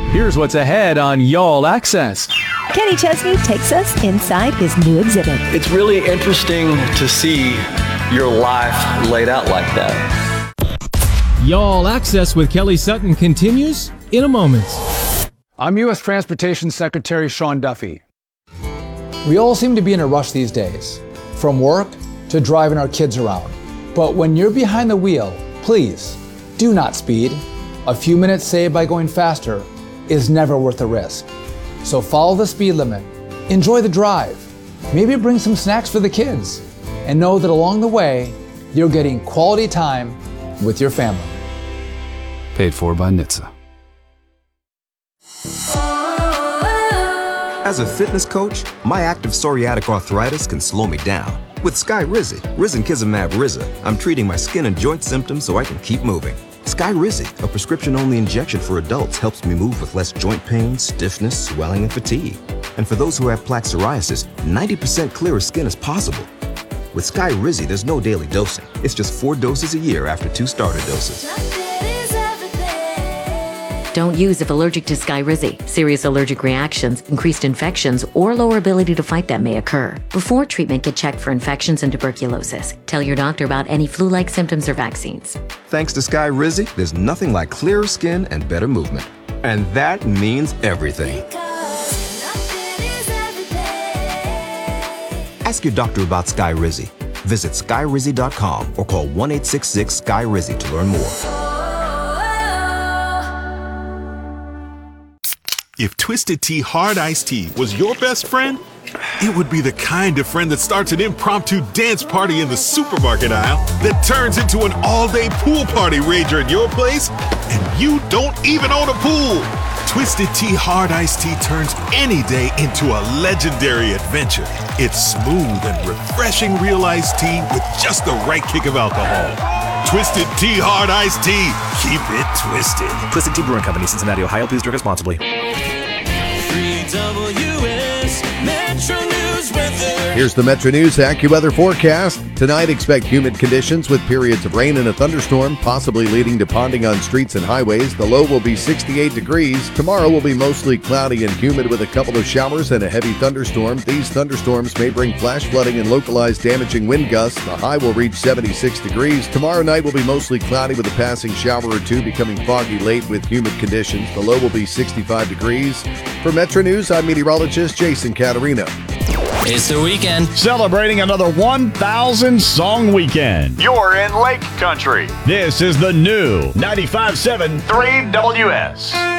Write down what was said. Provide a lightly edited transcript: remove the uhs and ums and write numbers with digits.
Here's what's ahead on Y'all Access. Kenny Chesney takes us inside his new exhibit. It's really interesting to see your life laid out like that. Y'all Access with Kelly Sutton continues in a moment. I'm U.S. Transportation Secretary Sean Duffy. We all seem to be in a rush these days, from work to driving our kids around. But when you're behind the wheel, please do not speed. A few minutes saved by going faster is never worth the risk. So follow the speed limit, enjoy the drive, maybe bring some snacks for the kids, and know that along the way, you're getting quality time with your family. Paid for by NHTSA. As a fitness coach, my active psoriatic arthritis can slow me down. With Skyrizi, risankizumab Riza, I'm treating my skin and joint symptoms so I can keep moving. Skyrizi, a prescription-only injection for adults, helps me move with less joint pain, stiffness, swelling, and fatigue. And for those who have plaque psoriasis, 90% clearer skin is possible. With Skyrizi, there's no daily dosing. It's just 4 doses a year after 2 starter doses. Don't use if allergic to Skyrizi. Serious allergic reactions, increased infections, or lower ability to fight them may occur. Before treatment, get checked for infections and tuberculosis. Tell your doctor about any flu-like symptoms or vaccines. Thanks to Skyrizi, there's nothing like clearer skin and better movement. And that means everything. Ask your doctor about Skyrizi. Visit Skyrizi.com or call 1-866-SKY-RIZI to learn more. If Twisted Tea Hard Iced Tea was your best friend, it would be the kind of friend that starts an impromptu dance party in the supermarket aisle that turns into an all-day pool party rager at your place, and you don't even own a pool. Twisted Tea Hard Iced Tea turns any day into a legendary adventure. It's smooth and refreshing real iced tea with just the right kick of alcohol. Twisted Tea Hard Iced Tea. Keep it twisted. Twisted Tea Brewing Company, Cincinnati, Ohio. Please drink responsibly. 3WS Metro News weather. Here's the Metro News AccuWeather forecast. Tonight, expect humid conditions with periods of rain and a thunderstorm, possibly leading to ponding on streets and highways. The low will be 68 degrees. Tomorrow will be mostly cloudy and humid with a couple of showers and a heavy thunderstorm. These thunderstorms may bring flash flooding and localized damaging wind gusts. The high will reach 76 degrees. Tomorrow night will be mostly cloudy with a passing shower or two, becoming foggy late with humid conditions. The low will be 65 degrees. For Metro News, I'm meteorologist Jason Caterino. It's the weekend. Celebrating another 1,000 song weekend. You're in Lake Country. This is the new 95.7 3WS.